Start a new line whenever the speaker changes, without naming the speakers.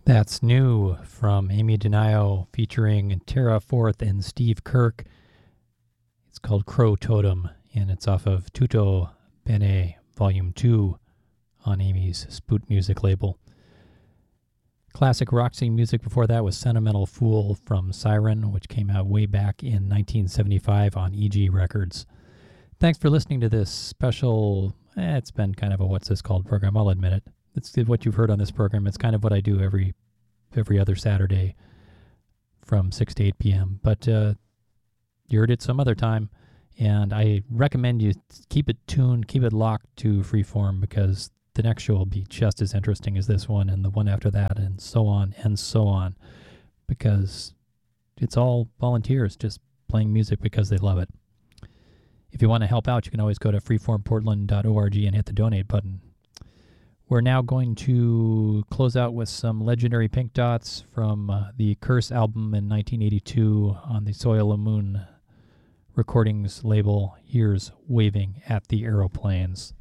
That's new from Amy Denio featuring Tara Forth and Steve Kirk. It's called Crow Totem, and it's off of Tutto Bene Volume 2 on Amy's Spoot Music label. Classic Roxy music before that was Sentimental Fool from Siren, which came out way back in 1975 on EG Records. Thanks for listening to this special, it's been kind of a what's this called program, I'll admit it. It's what you've heard on this program. It's kind of what I do every other Saturday from 6 to 8 p.m. But you heard it some other time, and I recommend you keep it tuned, keep it locked to Freeform, because the next show will be just as interesting as this one and the one after that, and so on, because it's all volunteers just playing music because they love it. If you want to help out, you can always go to freeformportland.org and hit the donate button. We're now going to close out with some legendary Pink Dots from the Curse album in 1982 on the Soil and Moon Recordings label. Here's Waving at the Aeroplanes.